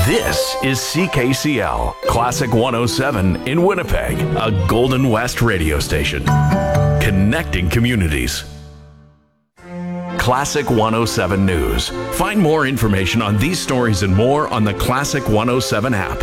This is CKCL, Classic 107 in Winnipeg, a Golden West radio station. Connecting communities. Classic 107 News. Find more information on these stories and more on the Classic 107 app.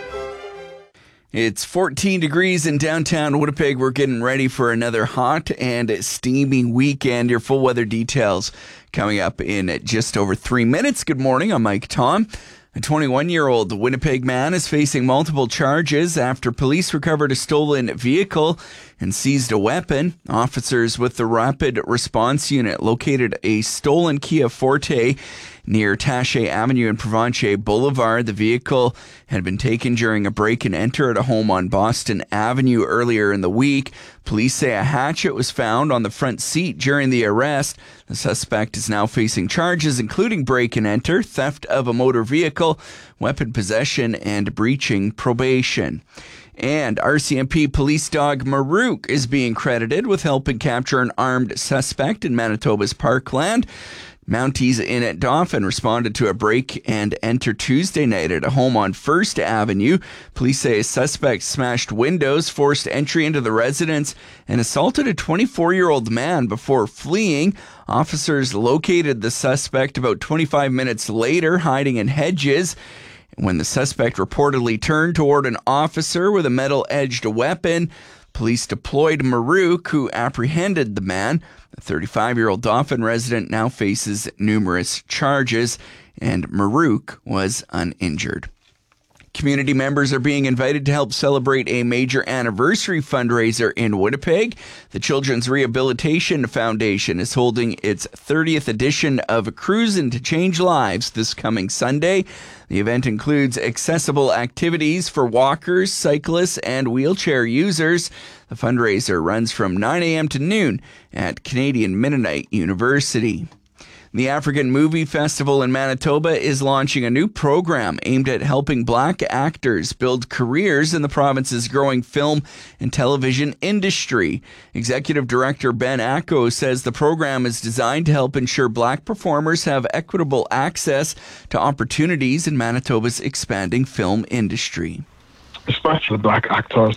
It's 14 degrees in downtown Winnipeg. We're getting ready for another hot and steamy weekend. Your full weather details coming up in just over 3 minutes. Good morning. I'm Mike Tom. A 21-year-old Winnipeg man is facing multiple charges after police recovered a stolen vehicle and seized a weapon. Officers with the Rapid Response Unit located a stolen Kia Forte near Taché Avenue and Provencher Boulevard. The vehicle had been taken during a break and enter at a home on Boston Avenue earlier in the week. Police say a hatchet was found on the front seat during the arrest. The suspect is now facing charges including break and enter, theft of a motor vehicle, weapon possession, and breaching probation. And RCMP police dog Marook is being credited with helping capture an armed suspect in Manitoba's Parkland. Mounties in Dauphin responded to a break and enter Tuesday night at a home on First Avenue. Police say a suspect smashed windows, forced entry into the residence, and assaulted a 24-year-old man before fleeing. Officers located the suspect about 25 minutes later, hiding in hedges. When the suspect reportedly turned toward an officer with a metal-edged weapon, police deployed Marook, who apprehended the man. The 35-year-old Dauphin resident now faces numerous charges, and Marook was uninjured. Community members are being invited to help celebrate a major anniversary fundraiser in Winnipeg. The Children's Rehabilitation Foundation is holding its 30th edition of Cruisin' to Change Lives this coming Sunday. The event includes accessible activities for walkers, cyclists, and wheelchair users. The fundraiser runs from 9 a.m. to noon at Canadian Mennonite University. The African Movie Festival in Manitoba is launching a new program aimed at helping black actors build careers in the province's growing film and television industry. Executive Director Ben Acko says the program is designed to help ensure black performers have equitable access to opportunities in Manitoba's expanding film industry. Especially black actors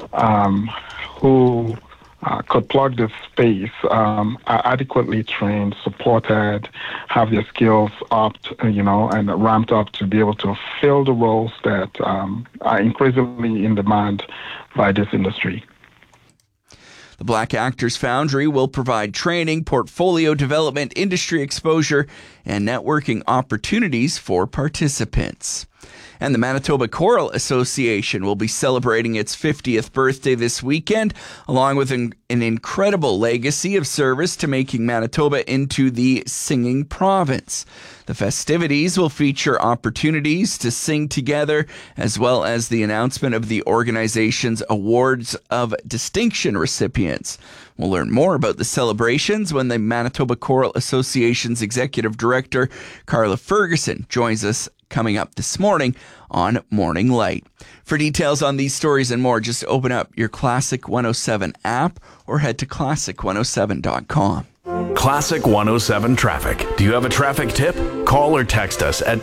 who could plug this space, are adequately trained, supported, have their skills upped, and ramped up to be able to fill the roles that are increasingly in demand by this industry. The Black Actors Foundry will provide training, portfolio development, industry exposure, and networking opportunities for participants. And the Manitoba Choral Association will be celebrating its 50th birthday this weekend, along with an incredible legacy of service to making Manitoba into the singing province. The festivities will feature opportunities to sing together, as well as the announcement of the organization's Awards of Distinction recipients. We'll learn more about the celebrations when the Manitoba Choral Association's Executive Director, Carla Ferguson, joins us coming up this morning on Morning Light. For details on these stories and more, just open up your Classic 107 app or head to classic107.com. Classic 107 Traffic. Do you have a traffic tip? Call or text us at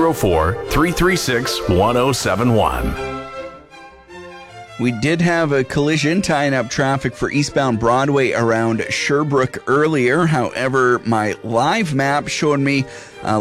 204-336-1071. We did have a collision tying up traffic for eastbound Broadway around Sherbrooke earlier. However, my live map showed me